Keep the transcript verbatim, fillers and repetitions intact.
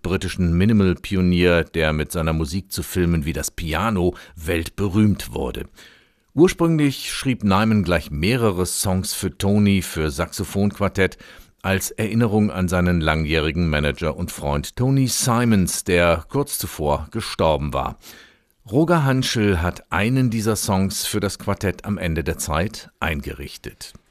britischen Minimal-Pionier, der mit seiner Musik zu Filmen wie Das Piano weltberühmt wurde. Ursprünglich schrieb Nyman gleich mehrere Songs für Tony für Saxophonquartett als Erinnerung an seinen langjährigen Manager und Freund Tony Simons, der kurz zuvor gestorben war. Roger Hanschel hat einen dieser Songs für das Quartett am Ende der Zeit eingerichtet.